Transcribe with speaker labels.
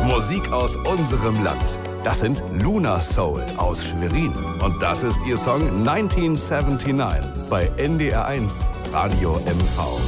Speaker 1: Musik aus unserem Land. Das sind Luna Soul aus Schwerin. Und das ist ihr Song 1979 bei NDR1 Radio MV.